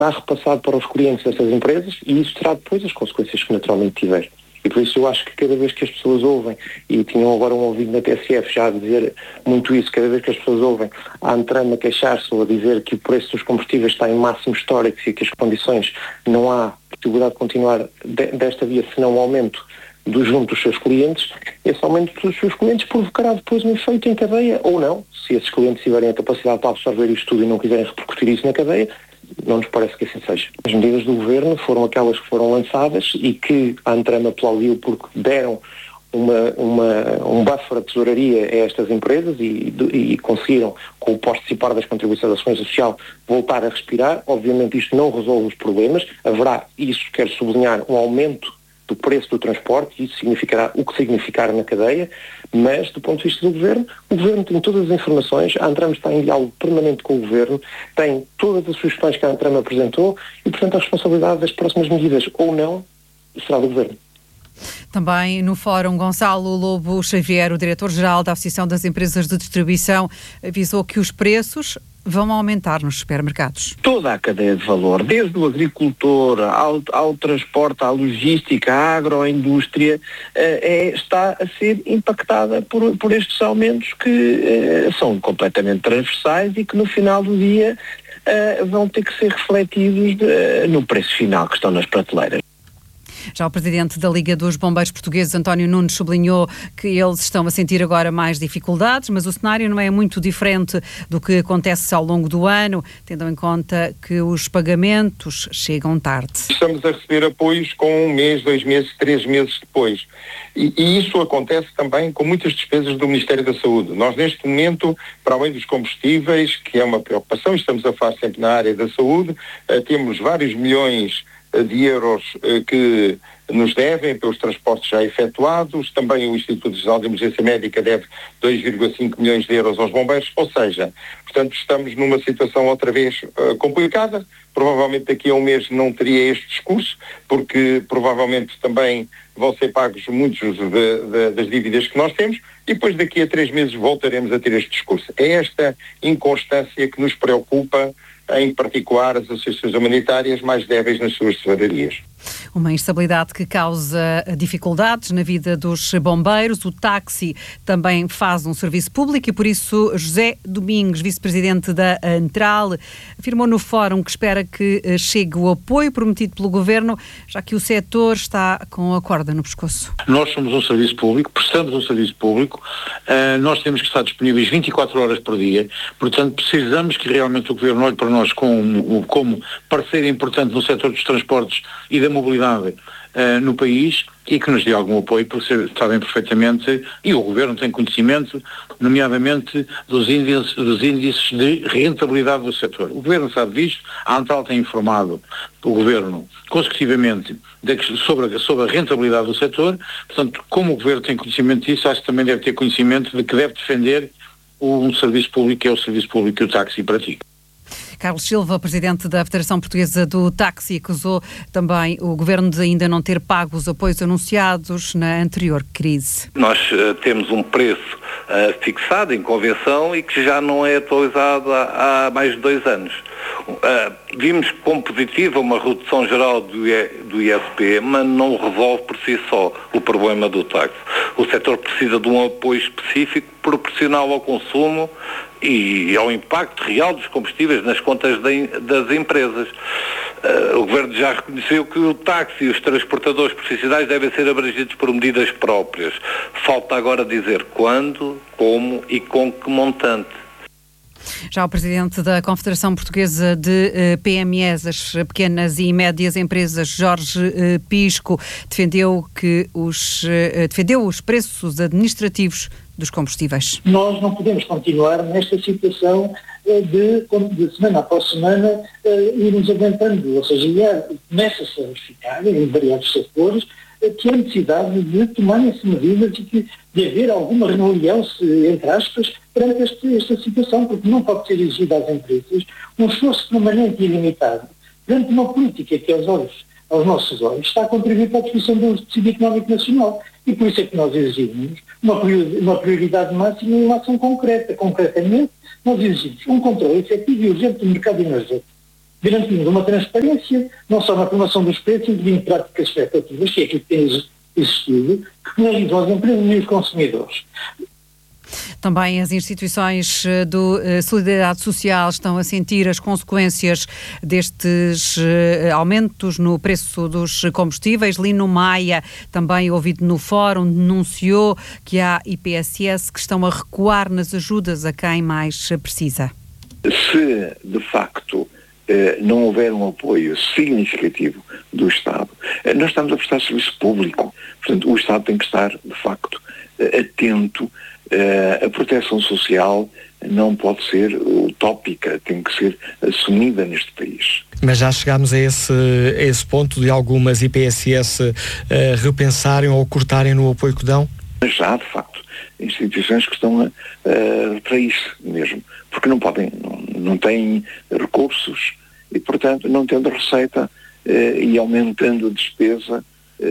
repassado para os clientes dessas empresas e isso terá depois as consequências que naturalmente tiver. E por isso eu acho que cada vez que as pessoas ouvem, e tinham agora um ouvido na TSF já a dizer muito isso, cada vez que as pessoas ouvem a Antram a queixar-se ou a dizer que o preço dos combustíveis está em máximos históricos e que as condições não há possibilidade de continuar desta via senão um aumento junto dos seus clientes, esse aumento dos seus clientes provocará depois um efeito em cadeia ou não, se esses clientes tiverem a capacidade para absorver isto tudo e não quiserem repercutir isso na cadeia, não nos parece que assim seja. As medidas do Governo foram aquelas que foram lançadas e que a Antram aplaudiu porque deram um buffer de tesouraria a estas empresas e conseguiram, com o participar das contribuições da Segurança Social, voltar a respirar. Obviamente isto não resolve os problemas, haverá, isso quero sublinhar, um aumento do preço do transporte, e isso significará o que significar na cadeia, mas do ponto de vista do Governo, o Governo tem todas as informações, a Antram está em diálogo permanente com o Governo, tem todas as sugestões que a Antram apresentou e, portanto, a responsabilidade das próximas medidas ou não será do Governo. Também no Fórum, Gonçalo Lobo Xavier, o diretor-geral da Associação das Empresas de Distribuição, avisou que os preços vão aumentar nos supermercados. Toda a cadeia de valor, desde o agricultor ao transporte, à logística, à agroindústria, está a ser impactada por estes aumentos que são completamente transversais e que no final do dia vão ter que ser refletidos no preço final que estão nas prateleiras. Já o presidente da Liga dos Bombeiros Portugueses, António Nunes, sublinhou que eles estão a sentir agora mais dificuldades, mas o cenário não é muito diferente do que acontece ao longo do ano, tendo em conta que os pagamentos chegam tarde. Estamos a receber apoios com 1 mês, 2 meses, 3 meses depois. E isso acontece também com muitas despesas do Ministério da Saúde. Nós, neste momento, para além dos combustíveis, que é uma preocupação, estamos a falar sempre na área da saúde, temos vários milhões de euros que nos devem pelos transportes já efetuados. Também o Instituto Nacional de Emergência Médica deve 2,5 milhões de euros aos bombeiros, ou seja, portanto estamos numa situação outra vez complicada. Provavelmente daqui a um mês não teria este discurso, porque provavelmente também vão ser pagos muitos das dívidas que nós temos e depois daqui a 3 meses voltaremos a ter este discurso. É esta inconstância que nos preocupa, em particular as associações humanitárias mais débeis nas suas tesourarias. Uma instabilidade que causa dificuldades na vida dos bombeiros. O táxi também faz um serviço público e por isso José Domingos, vice-presidente da Antral, afirmou no Fórum que espera que chegue o apoio prometido pelo Governo, já que o setor está com a corda no pescoço. Nós somos um serviço público, prestamos um serviço público, nós temos que estar disponíveis 24 horas por dia, portanto precisamos que realmente o Governo olhe para nós como parceiro importante no setor dos transportes e da mobilidade no país e que nos dê algum apoio, porque sabem perfeitamente, e o Governo tem conhecimento, nomeadamente dos índices de rentabilidade do setor. O Governo sabe disto, a Antral tem informado o Governo consecutivamente sobre a rentabilidade do setor, portanto, como o Governo tem conhecimento disso, acho que também deve ter conhecimento de que deve defender um serviço público, que é o serviço público que o táxi pratica. Carlos Silva, presidente da Federação Portuguesa do Táxi, acusou também o Governo de ainda não ter pago os apoios anunciados na anterior crise. Nós temos um preço fixado em convenção e que já não é atualizado há mais de 2 anos. Vimos como positiva uma redução geral do ISP, mas não resolve por si só o problema do táxi. O setor precisa de um apoio específico proporcional ao consumo e ao impacto real dos combustíveis nas contas das empresas. O Governo já reconheceu que o táxi e os transportadores profissionais devem ser abrangidos por medidas próprias. Falta agora dizer quando, como e com que montante. Já o presidente da Confederação Portuguesa de PMEs, as pequenas e médias empresas, Jorge Pisco, defendeu os preços administrativos dos combustíveis. Nós não podemos continuar nesta situação de semana após semana irmos aguentando, ou seja, começa-se a verificar em variados setores que há necessidade de tomarem-se medidas e de haver alguma renoliança, entre aspas, perante esta situação, porque não pode ser exigido às empresas um esforço permanente e ilimitado perante uma política que aos nossos olhos está a contribuir para a destruição do tecido económico nacional. E por isso é que nós exigimos uma prioridade máxima e uma ação concreta. Concretamente, nós exigimos um controle efetivo e urgente do mercado energético. garantindo uma transparência, não só na formação dos preços, e em práticas expectativas, que é aquilo que tem existido, que penalizam as empresas e os consumidores. Também as instituições do Solidariedade Social estão a sentir as consequências destes aumentos no preço dos combustíveis. Lino Maia, também ouvido no fórum, denunciou que há IPSS que estão a recuar nas ajudas a quem mais precisa. Se, de facto, não houver um apoio significativo do Estado, nós estamos a prestar serviço público. Portanto, o Estado tem que estar, de facto, atento. A proteção social não pode ser utópica, tem que ser assumida neste país. Mas já chegámos a esse ponto de algumas IPSS repensarem ou cortarem no apoio que dão? Já, de facto, instituições que estão para isso mesmo, porque não podem, não têm recursos e, portanto, não tendo receita e aumentando a despesa,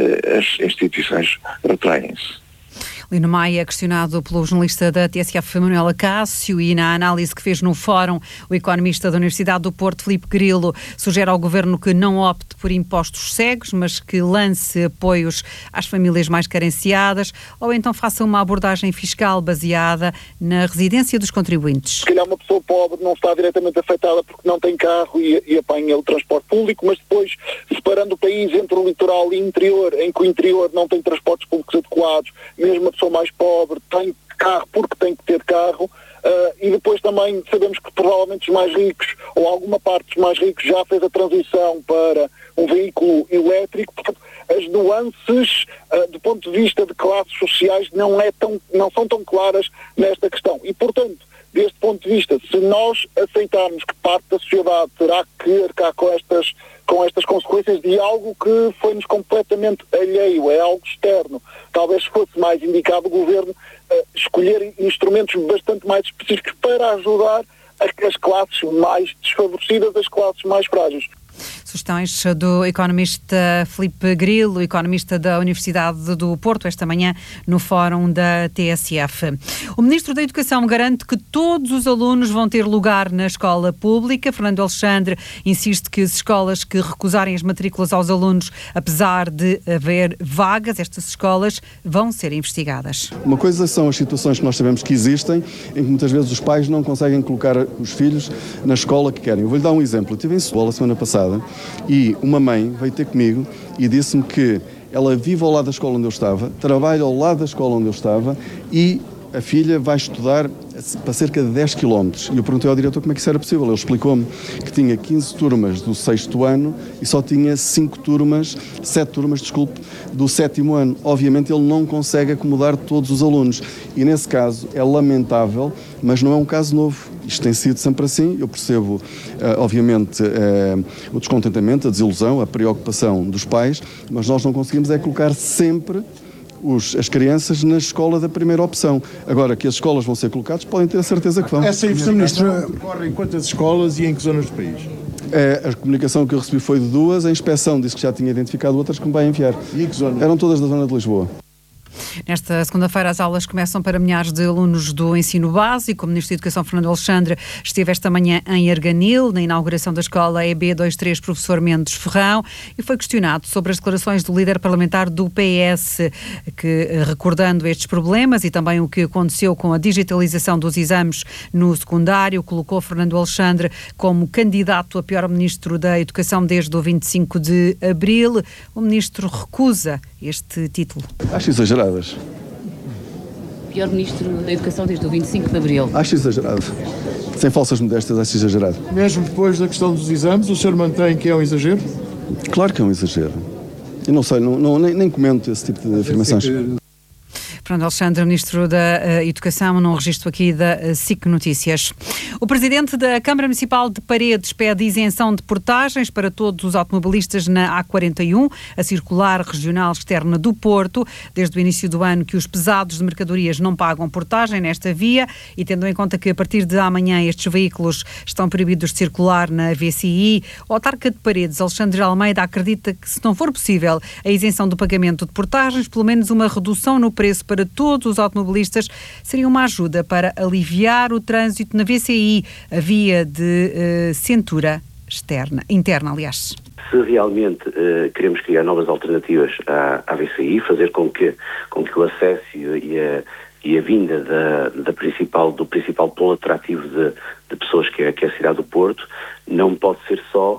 as instituições retraem-se. Lino Maia, questionado pelo jornalista da TSF, Manuel Acácio, e na análise que fez no fórum, o economista da Universidade do Porto, Filipe Grilo, sugere ao Governo que não opte por impostos cegos, mas que lance apoios às famílias mais carenciadas, ou então faça uma abordagem fiscal baseada na residência dos contribuintes. Se calhar uma pessoa pobre não está diretamente afetada porque não tem carro e apanha o transporte público, mas depois, separando o país entre o litoral e o interior, em que o interior não tem transportes públicos adequados, mesmo a pessoa mais pobre tem carro porque tem que ter carro, e depois também sabemos que provavelmente os mais ricos, ou alguma parte dos mais ricos, já fez a transição para um veículo elétrico. Portanto, as nuances do ponto de vista de classes sociais não são tão claras nesta questão. E, portanto, deste ponto de vista, se nós aceitarmos que parte da sociedade terá que arcar com estas consequências de algo que foi-nos completamente alheio, é algo externo, talvez fosse mais indicado o Governo escolher instrumentos bastante mais específicos para ajudar as classes mais desfavorecidas, as classes mais frágeis. Sugestões do economista Filipe Grilo, economista da Universidade do Porto, esta manhã no fórum da TSF. O Ministro da Educação garante que todos os alunos vão ter lugar na escola pública. Fernando Alexandre insiste que as escolas que recusarem as matrículas aos alunos, apesar de haver vagas, estas escolas vão ser investigadas. Uma coisa são as situações que nós sabemos que existem, em que muitas vezes os pais não conseguem colocar os filhos na escola que querem. Eu vou-lhe dar um exemplo. Eu estive em Setúbal a semana passada e uma mãe veio ter comigo e disse-me que ela vive ao lado da escola onde eu estava, trabalha ao lado da escola onde eu estava e a filha vai estudar para cerca de 10 km. E eu perguntei ao diretor como é que isso era possível. Ele explicou-me que tinha 15 turmas do 6º ano e só tinha 7 turmas, do 7º ano. Obviamente ele não consegue acomodar todos os alunos. E nesse caso é lamentável, mas não é um caso novo. Isto tem sido sempre assim. Eu percebo, obviamente, o descontentamento, a desilusão, a preocupação dos pais, mas nós não conseguimos colocar sempre as crianças na escola da primeira opção. Agora, que as escolas vão ser colocadas, podem ter a certeza que vão. Essa investigação decorre em quantas escolas e em que zonas do país? A comunicação que eu recebi foi de 2, a inspeção disse que já tinha identificado outras que me vai enviar. E em que zona? Eram todas da zona de Lisboa. Nesta segunda-feira as aulas começam para milhares de alunos do ensino básico. O Ministro da Educação, Fernando Alexandre, esteve esta manhã em Arganil, na inauguração da escola EB23 Professor Mendes Ferrão, e foi questionado sobre as declarações do líder parlamentar do PS, que, recordando estes problemas e também o que aconteceu com a digitalização dos exames no secundário, colocou Fernando Alexandre como candidato a pior Ministro da Educação desde o 25 de abril. O Ministro recusa este título. Acho exageradas. Pior Ministro da Educação desde o 25 de abril. Acho exagerado. Sem falsas modéstias, acho exagerado. Mesmo depois da questão dos exames, o senhor mantém que é um exagero? Claro que é um exagero. Eu não sei, nem comento esse tipo de afirmações. Fernando Alexandre, Ministro da Educação, num registro aqui da SIC Notícias. O Presidente da Câmara Municipal de Paredes pede isenção de portagens para todos os automobilistas na A41, a circular regional externa do Porto. Desde o início do ano que os pesados de mercadorias não pagam portagem nesta via e tendo em conta que a partir de amanhã estes veículos estão proibidos de circular na VCI, o autarca de Paredes, Alexandre Almeida, acredita que se não for possível a isenção do pagamento de portagens, pelo menos uma redução no preço para todos os automobilistas seria uma ajuda para aliviar o trânsito na VCI, a via de Centura interna, aliás. Se realmente queremos criar novas alternativas à VCI, fazer com que o acesso e a vinda do principal polo atrativo de pessoas que é a cidade do Porto, não pode ser só